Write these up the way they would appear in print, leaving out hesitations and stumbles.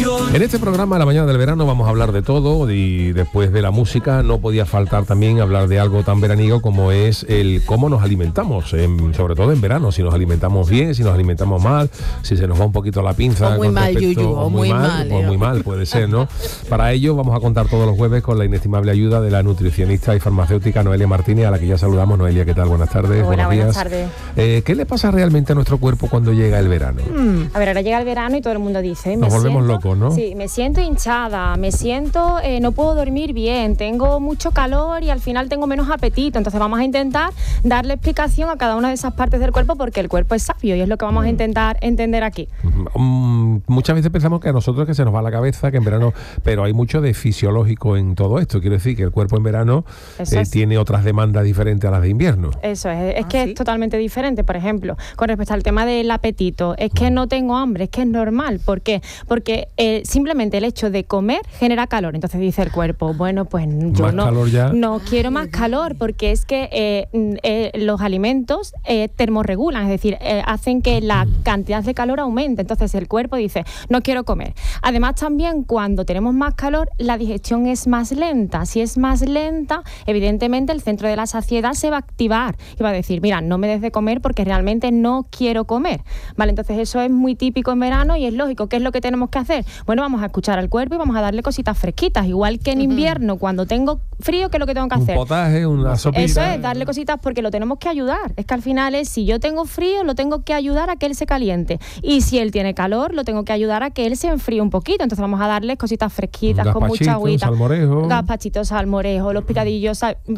En este programa, La Mañana del Verano, vamos a hablar de todo, y después de la música no podía faltar también hablar de algo tan veraniego como es el cómo nos alimentamos, sobre todo en verano, si nos alimentamos bien, si nos alimentamos mal, si se nos va un poquito la pinza. O muy mal, Yuyu, o muy mal, puede ser, ¿no? Para ello vamos a contar todos los jueves con la inestimable ayuda de la nutricionista y farmacéutica Noelia Martínez, a la que ya saludamos. Noelia, ¿qué tal? Buenas tardes. Buenas días. Tardes. ¿Qué le pasa realmente a nuestro cuerpo cuando llega el verano? A ver, ahora llega el verano y todo el mundo dice... Nos volvemos locos, ¿no? Sí, me siento hinchada, me siento... no puedo dormir bien, tengo mucho calor y al final tengo menos apetito. Entonces vamos a intentar darle explicación a cada una de esas partes del cuerpo, porque el cuerpo es sabio y es lo que vamos a intentar entender aquí. Muchas veces pensamos que a nosotros que se nos va la cabeza, que en verano... Pero hay mucho de fisiológico en todo esto. Quiero decir que el cuerpo en verano tiene otras demandas diferentes a las de invierno. Eso es que es totalmente diferente. Por ejemplo, con respecto al tema del apetito, es que no tengo hambre, es que es normal. ¿Por qué? Porque simplemente el hecho de comer genera calor. Entonces dice el cuerpo, bueno, pues yo no quiero más calor, porque es que los alimentos termorregulan, es decir, hacen que la cantidad de calor aumente. Entonces el cuerpo dice, no quiero comer. Además también cuando tenemos más calor, la digestión es más lenta. Si es más lenta, evidentemente el centro de la saciedad se va a activar y va a decir, mira, no me des de comer porque realmente no quiero comer, ¿vale? Entonces eso es muy típico en verano y es lógico. ¿Qué es lo que tenemos que hacer? Bueno, vamos a escuchar al cuerpo y vamos a darle cositas fresquitas, igual que en invierno, cuando tengo frío, ¿qué es lo que tengo que hacer? Un potaje, una sopita. Eso es, darle cositas, porque lo tenemos que ayudar. Es que al final si yo tengo frío, lo tengo que ayudar a que él se caliente, y si él tiene calor, lo tengo que ayudar a que él se enfríe un poquito. Entonces vamos a darle cositas fresquitas con mucha agüita. Gazpachitos, salmorejo, los picadillos,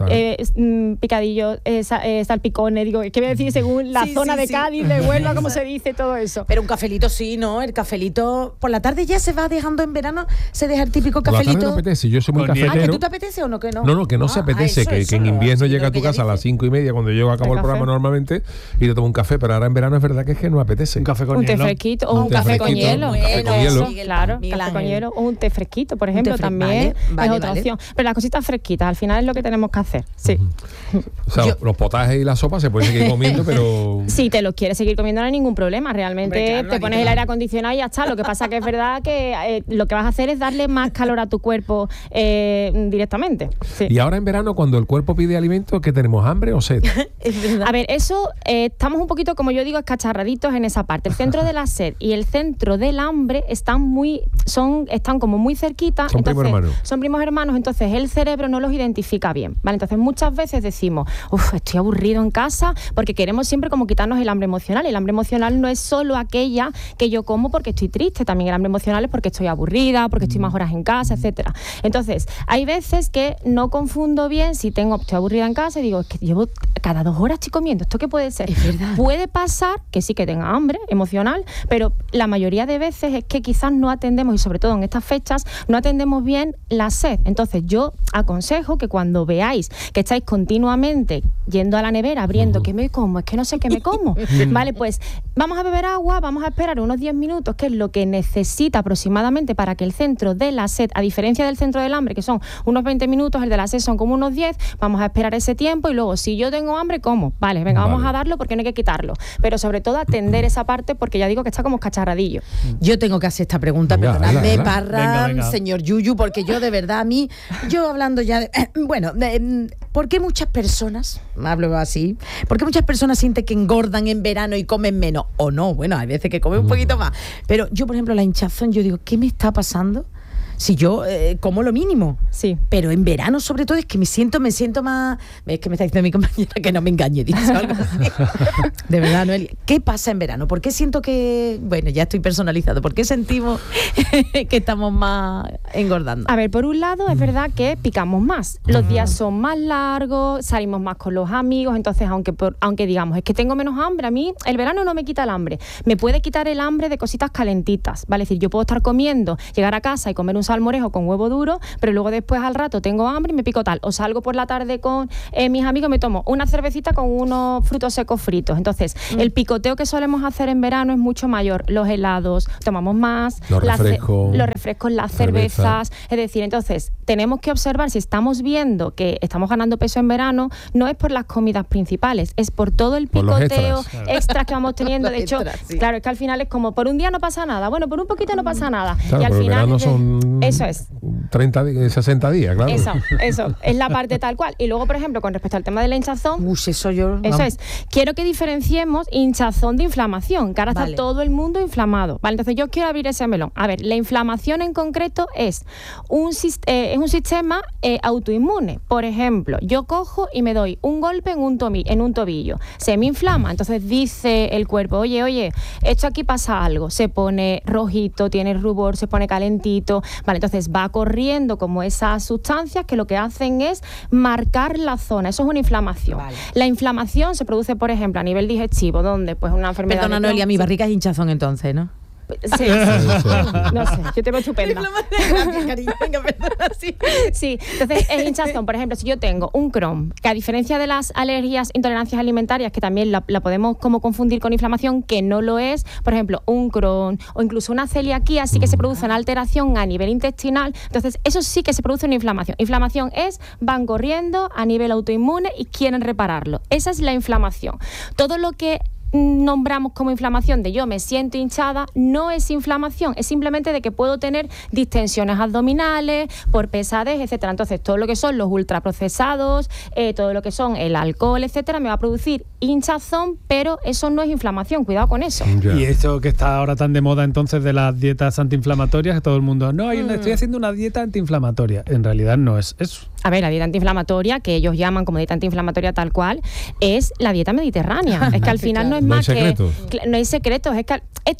salpicones, digo, ¿qué voy a decir? Según la zona de Cádiz, de Huelva, ¿cómo se dice todo eso? Pero un cafelito sí, ¿no? El cafelito por la tarde ya se va dejando en verano, se deja el típico cafelito. Por la tarde no apetece, yo soy muy cafetero. ¿Que tú te apetece o no? Que no. No, que no se apetece, que en invierno llega a tu casa a las 5:30 cuando yo acabo el programa normalmente y te tomo un café, pero ahora en verano es verdad que es que no apetece. Un café con un hielo. té fresquito, o un café con hielo. Claro, café con hielo, o un té fresquito, por ejemplo, también es otra opción. Pero las cositas fresquitas, al final es lo que tenemos que hacer, sí. O sea, los potajes y la sopa se pueden seguir comiendo, pero... Si te los quieres seguir comiendo no hay ningún problema, realmente te pones el aire acondicionado y ya está. Lo que pasa que es verdad que lo que vas a hacer es darle más calor a tu cuerpo directamente. Sí. Y ahora en verano, cuando el cuerpo pide alimento, ¿qué tenemos? ¿Hambre o sed? A ver, eso estamos un poquito, como yo digo, escacharraditos en esa parte. El centro de la sed y el centro del hambre están como muy cerquitas. Son primos hermanos. Son primos hermanos, entonces el cerebro no los identifica bien, ¿vale? Entonces muchas veces decimos, estoy aburrido en casa, porque queremos siempre como quitarnos el hambre emocional. El hambre emocional no es solo aquella que yo como porque estoy triste, también el hambre emocional es porque estoy aburrida, porque estoy más horas en casa, etcétera. Entonces, hay veces que no confundo bien si estoy aburrida en casa y digo, es que llevo cada 2 horas estoy comiendo, ¿esto qué puede ser? Es verdad. Puede pasar que sí que tenga hambre emocional, pero la mayoría de veces es que quizás no atendemos, y sobre todo en estas fechas, no atendemos bien la sed. Entonces, yo aconsejo que cuando veáis que estáis continuamente yendo a la nevera, abriendo, ¿qué me como? Es que no sé qué me como. Vale, pues vamos a beber agua, vamos a esperar unos 10 minutos, que es lo que necesita aproximadamente para que el centro de la sed, a diferencia del centro del hambre, que son unos 20 minutos, el de la sed son como unos 10, vamos a esperar ese tiempo y luego, si yo tengo hambre, como. Vale, venga, vamos a darlo porque no hay que quitarlo. Pero sobre todo atender esa parte, porque ya digo que está como cacharradillo. Yo tengo que hacer esta pregunta, perdonadme, Parra, señor Yuyu, porque yo de verdad, yo hablando ya de... ¿por qué muchas personas, hablo así, por qué muchas personas sienten que engordan en verano y comen menos? O no, bueno, hay veces que comen un poquito más. Pero yo, por ejemplo, la hinchazón, yo digo, ¿qué me está pasando? Si yo como lo mínimo, sí, pero en verano sobre todo es que me siento más... Es que me está diciendo mi compañera que no me engañe, dice algo así. De verdad, Noelia, ¿qué pasa en verano? ¿Por qué siento que... Bueno, ya estoy personalizado. ¿Por qué sentimos que estamos más engordando? A ver, por un lado es verdad que picamos más. Los días son más largos, salimos más con los amigos, entonces aunque digamos, es que tengo menos hambre, a mí el verano no me quita el hambre. Me puede quitar el hambre de cositas calentitas, ¿vale? Es decir, yo puedo estar comiendo, llegar a casa y comer un salmorejo con huevo duro, pero luego después al rato tengo hambre y me pico tal. O salgo por la tarde con mis amigos y me tomo una cervecita con unos frutos secos fritos. Entonces, el picoteo que solemos hacer en verano es mucho mayor. Los helados, tomamos más. Los refrescos, las cervezas. Es decir, entonces, tenemos que observar si estamos viendo que estamos ganando peso en verano, no es por las comidas principales, es por todo el picoteo extras que vamos teniendo. De hecho, claro, es que al final es como, por un día no pasa nada, bueno, por un poquito no pasa nada. Claro, y al final verano son eso es 60 días, claro. Eso es la parte tal cual. Y luego, por ejemplo, con respecto al tema de la hinchazón, quiero que diferenciemos hinchazón de inflamación, que ahora está todo el mundo inflamado. Vale, entonces yo quiero abrir ese melón. A ver, la inflamación en concreto es un sistema autoinmune. Por ejemplo, yo cojo y me doy un golpe en un tobillo, se me inflama, entonces dice el cuerpo, oye, esto aquí pasa algo, se pone rojito, tiene rubor, se pone calentito, vale, entonces va corriendo como esas sustancias que lo que hacen es marcar la zona, eso es una inflamación. Vale. La inflamación se produce, por ejemplo, a nivel digestivo, donde pues una enfermedad... Perdona, Noelia, mi barriga es hinchazón entonces, ¿no? Sí. No sé, yo te veo estupenda. Gracias, cariño. Venga, perdona, sí. Sí, entonces es hinchazón. Por ejemplo, si yo tengo un Crohn, que a diferencia de las alergias, intolerancias alimentarias, que también la podemos como confundir con inflamación, que no lo es, por ejemplo, un Crohn o incluso una celiaquía, sí que se produce una alteración a nivel intestinal. Entonces, eso sí que se produce una inflamación. Inflamación es, van corriendo a nivel autoinmune y quieren repararlo. Esa es la inflamación. Todo lo que nombramos como inflamación de yo me siento hinchada, no es inflamación, es simplemente de que puedo tener distensiones abdominales por pesadez, etcétera. Entonces, todo lo que son los ultraprocesados, todo lo que son el alcohol, etcétera, me va a producir hinchazón, pero eso no es inflamación, cuidado con eso. Y esto que está ahora tan de moda entonces de las dietas antiinflamatorias, que todo el mundo, estoy haciendo una dieta antiinflamatoria. En realidad no es eso. A ver, la dieta antiinflamatoria, que ellos llaman como dieta antiinflamatoria tal cual, es la dieta mediterránea. Es que al final no es más que... No hay secretos. Es que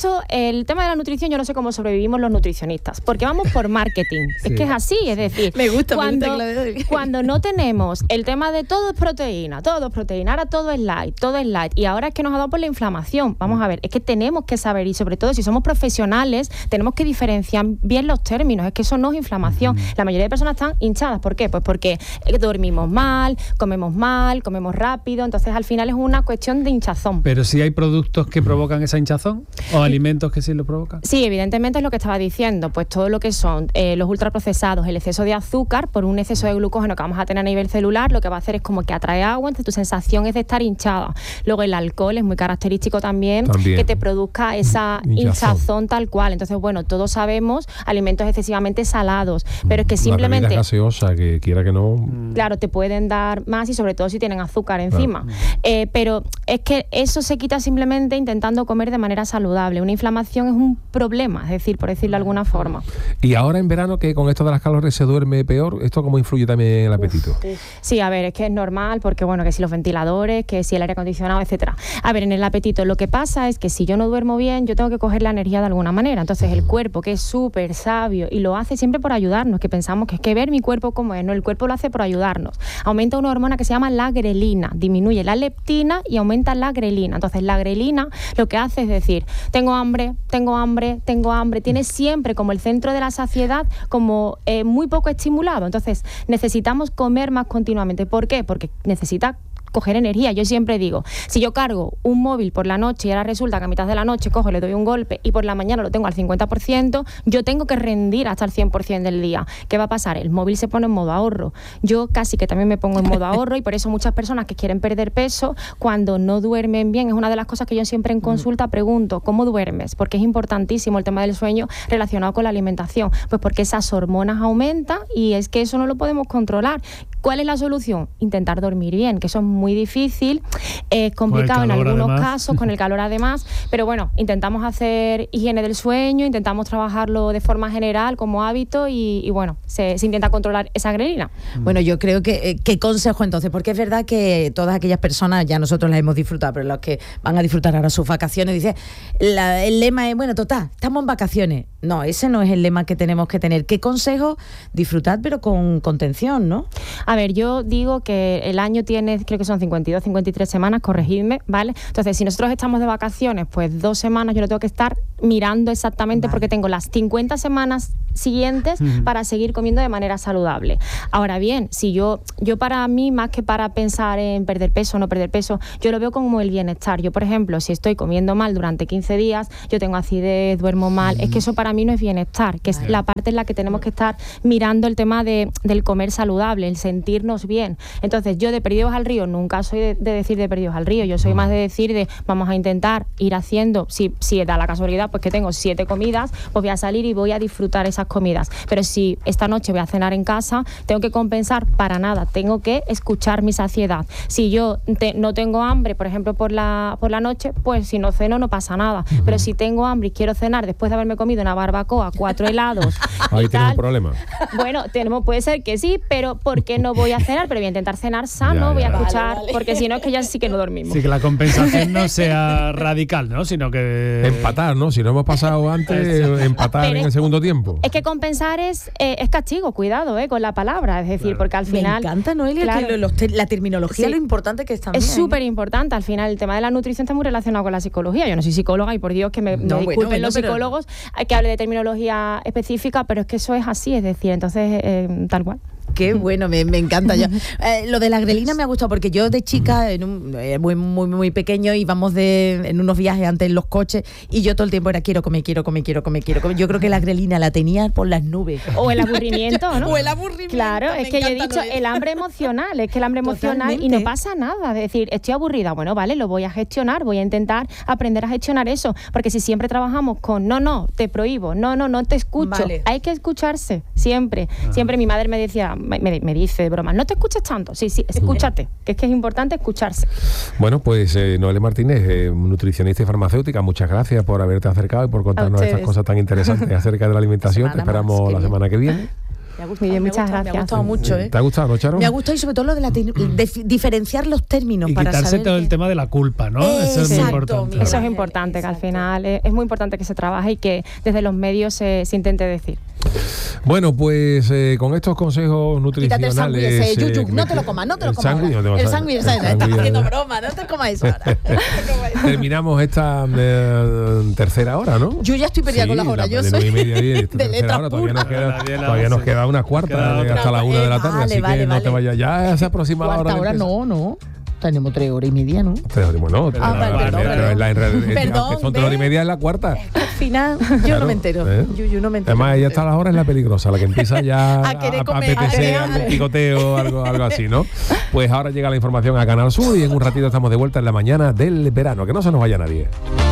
el tema de la nutrición, yo no sé cómo sobrevivimos los nutricionistas, porque vamos por marketing. Sí. Es que es así, es decir... Me gusta cuando no tenemos el tema de todo es proteína, ahora todo es light, y ahora es que nos ha dado por la inflamación. Vamos a ver, es que tenemos que saber, y sobre todo si somos profesionales, tenemos que diferenciar bien los términos. Es que eso no es inflamación. La mayoría de personas están hinchadas. ¿Por qué? Pues porque dormimos mal, comemos rápido, entonces al final es una cuestión de hinchazón. Pero sí hay productos que provocan esa hinchazón o alimentos que sí lo provocan. Sí, evidentemente es lo que estaba diciendo, pues todo lo que son los ultraprocesados, el exceso de azúcar por un exceso de glucógeno que vamos a tener a nivel celular, lo que va a hacer es como que atrae agua, entonces tu sensación es de estar hinchada. Luego el alcohol es muy característico también. Que te produzca esa hinchazón tal cual. Entonces, bueno, todos sabemos alimentos excesivamente salados, pero es que simplemente... La bebida gaseosa, que quiera que no... Claro, te pueden dar más y sobre todo si tienen azúcar encima. Pero es que eso se quita simplemente intentando comer de manera saludable. Una inflamación es un problema, es decir, por decirlo de alguna forma. Y ahora en verano, que con esto de las calores se duerme peor, ¿esto cómo influye también en el apetito? Sí, a ver, es que es normal, porque bueno, que si los ventiladores, que si el aire acondicionado, etcétera. A ver, en el apetito lo que pasa es que si yo no duermo bien, yo tengo que coger la energía de alguna manera. Entonces el cuerpo, que es súper sabio y lo hace siempre por ayudarnos, que pensamos que es que ver mi cuerpo como es, no, el cuerpo lo hace por ayudarnos. Aumenta una hormona que se llama la grelina, disminuye la leptina y aumenta la grelina. Entonces la grelina lo que hace es decir, tengo hambre, tiene siempre como el centro de la saciedad como muy poco estimulado. Entonces necesitamos comer más continuamente. ¿Por qué? Porque necesita coger energía. Yo siempre digo, si yo cargo un móvil por la noche y ahora resulta que a mitad de la noche cojo, le doy un golpe y por la mañana lo tengo al 50%, yo tengo que rendir hasta el 100% del día. ¿Qué va a pasar? El móvil se pone en modo ahorro. Yo casi que también me pongo en modo ahorro y por eso muchas personas que quieren perder peso, cuando no duermen bien, es una de las cosas que yo siempre en consulta pregunto, ¿cómo duermes? Porque es importantísimo el tema del sueño relacionado con la alimentación. Pues porque esas hormonas aumentan y es que eso no lo podemos controlar. ¿Cuál es la solución? Intentar dormir bien, que eso es muy difícil, es complicado en algunos casos, con el calor además, pero bueno, intentamos hacer higiene del sueño, intentamos trabajarlo de forma general como hábito y bueno, se intenta controlar esa grelina. Bueno, yo creo que, ¿qué consejo entonces? Porque es verdad que todas aquellas personas, ya nosotros las hemos disfrutado, pero los que van a disfrutar ahora sus vacaciones, dice, el lema es, bueno, total, estamos en vacaciones. No, ese no es el lema que tenemos que tener. ¿Qué consejo? Disfrutad, pero con contención, ¿no? A ver, yo digo que el año tiene, creo que son 52, 53 semanas, corregidme, ¿vale? Entonces, si nosotros estamos de vacaciones, pues 2 semanas yo lo tengo que estar mirando exactamente, porque tengo las 50 semanas siguientes para seguir comiendo de manera saludable. Ahora bien, si yo para mí, más que para pensar en perder peso o no perder peso, yo lo veo como el bienestar. Yo, por ejemplo, si estoy comiendo mal durante 15 días, yo tengo acidez, duermo mal, es que eso para mí no es bienestar, que es la parte en la que tenemos que estar mirando el tema del comer saludable, el sentirnos bien. Entonces, yo de perdidos al río nunca soy de decir de perdidos al río, yo soy más de decir de vamos a intentar ir haciendo, si da la casualidad pues que tengo 7 comidas, pues voy a salir y voy a disfrutar esas comidas. Pero si esta noche voy a cenar en casa, tengo que compensar para nada, tengo que escuchar mi saciedad. Si yo no tengo hambre, por ejemplo, por la noche, pues si no ceno no pasa nada. Pero si tengo hambre y quiero cenar después de haberme comido una barbacoa, 4 helados... Ahí tienes un problema. Bueno, puede ser que sí, pero ¿por qué no voy a cenar? Pero voy a intentar cenar sano, voy a escuchar, porque si no es que ya sí que no dormimos. Sí, que la compensación no sea radical, ¿no? Sino que... Empatar, ¿no? Si no hemos pasado antes, empatar en el segundo tiempo. Es que compensar es castigo, cuidado, con la palabra. Es decir, porque al final... Me encanta, Noelia, claro, que la terminología, lo importante que es también. Es súper importante. Al final, el tema de la nutrición está muy relacionado con la psicología. Yo no soy psicóloga y por Dios que me disculpen los psicólogos que hable de terminología específica, pero es que eso es así, es decir, entonces, tal cual. Qué bueno, me encanta. Lo de la grelina me ha gustado porque yo de chica, muy pequeño, íbamos en unos viajes antes en los coches y yo todo el tiempo era quiero comer. Yo creo que la grelina la tenía por las nubes. O el aburrimiento, ¿no? O el aburrimiento. Claro, es que yo he dicho el hambre emocional, y no pasa nada. Es decir, estoy aburrida, bueno, vale, lo voy a gestionar, voy a intentar aprender a gestionar eso, porque si siempre trabajamos con no, te prohíbo, no te escucho, vale. Hay que escucharse, siempre. Siempre mi madre me decía, me dice de broma, no te escuches tanto, sí, escúchate, que es importante escucharse. Bueno, pues Noelia Martínez, nutricionista y farmacéutica, muchas gracias por haberte acercado y por contarnos estas cosas tan interesantes acerca de la alimentación. Te esperamos la semana que viene. Muchas gracias. Me ha gustado mucho, ¿Te ha gustado, no, Charo? Me ha gustado y sobre todo lo de diferenciar los términos y para quitarse saber todo el tema de la culpa, ¿no? Eso es muy importante. Eso es importante, que al final es muy importante que se trabaje y que desde los medios se intente decir. Bueno, pues con estos consejos nutricionales... Quítate el sándwich, no te lo comas, El sándwich, estás haciendo broma, no te comas eso ahora. Terminamos esta tercera hora, ¿no? Yo ya estoy perdida con las horas, yo soy 9:30 de tercera hora, todavía nos queda una cuarta hasta la 1 de la tarde, así que no te vayas, ya se aproxima la hora. Ahora no. Tenemos 3 horas y media, ¿no? 3 horas y media, no. Perdón. Son 3 horas y media en la cuarta. Al final, yo no me entero. Yo no me entero. Además, ella hasta las horas es la peligrosa, la que empieza ya a apetecer, algún picoteo, algo así, ¿no? Pues ahora llega la información a Canal Sur y en un ratito estamos de vuelta en la mañana del verano. Que no se nos vaya nadie.